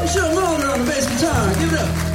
Sean Mulder on the bass guitar. Give it up.